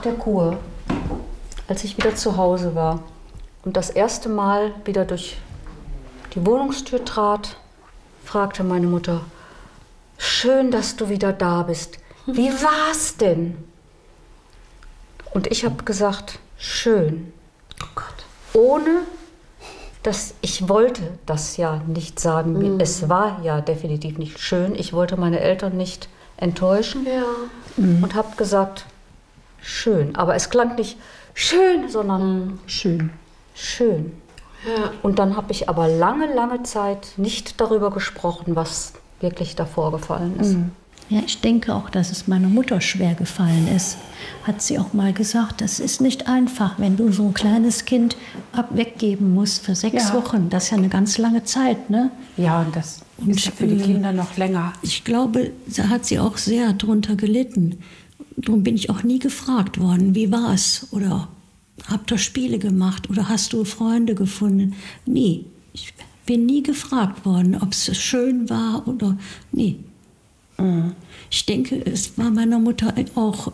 der Kur, als ich wieder zu Hause war und das erste Mal wieder durch die Wohnungstür trat, fragte meine Mutter: Schön, dass du wieder da bist. Wie war's denn? Und ich habe gesagt: Schön. Oh Gott. Ohne, dass ich wollte das ja nicht sagen. Es war ja definitiv nicht schön. Ich wollte meine Eltern nicht enttäuschen und habe gesagt: Schön. Aber es klang nicht schön, sondern Schön. schön. Ja. Und dann habe ich aber lange, lange Zeit nicht darüber gesprochen, was wirklich da vorgefallen ist. Ja, ich denke auch, dass es meiner Mutter schwer gefallen ist. Hat sie auch mal gesagt, das ist nicht einfach, wenn du so ein kleines Kind weggeben musst für 6 Wochen. Das ist ja eine ganz lange Zeit, ne? Ja, und das ist ja für die Kinder noch länger. Ich glaube, da hat sie auch sehr drunter gelitten. Darum bin ich auch nie gefragt worden, wie war es? Oder habt ihr Spiele gemacht? Oder hast du Freunde gefunden? Nie. Ich bin nie gefragt worden, ob es schön war oder nie. Ich denke, es war meiner Mutter auch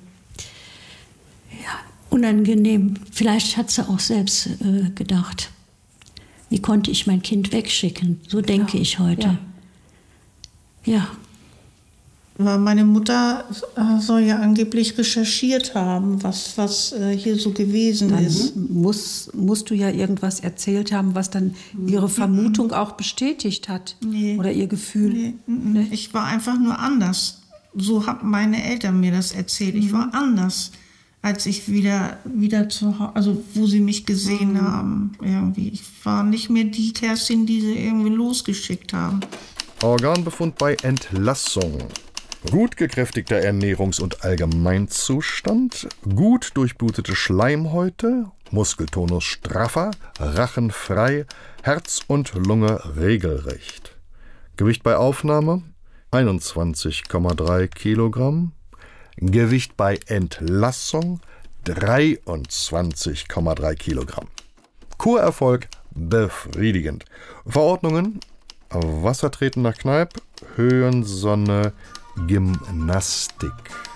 unangenehm. Vielleicht hat sie auch selbst gedacht, wie konnte ich mein Kind wegschicken? So denke ich heute. Ja. Weil meine Mutter soll ja angeblich recherchiert haben, was hier so gewesen ist. Musst du ja irgendwas erzählt haben, was dann ihre Vermutung auch bestätigt hat. Nee. Oder ihr Gefühl. Nee. Ich war einfach nur anders. So haben meine Eltern mir das erzählt. Ich war anders, als ich wieder zu Hause, also wo sie mich gesehen haben. Irgendwie. Ich war nicht mehr die Kerstin, die sie irgendwie losgeschickt haben. Organbefund bei Entlassung. Gut gekräftigter Ernährungs- und Allgemeinzustand, gut durchblutete Schleimhäute, Muskeltonus straffer, Rachen frei, Herz und Lunge regelrecht. Gewicht bei Aufnahme 21,3 Kilogramm, Gewicht bei Entlassung 23,3 Kilogramm. Kurerfolg befriedigend. Verordnungen: Wassertreten nach Kneipp, Höhensonne, Gymnastik.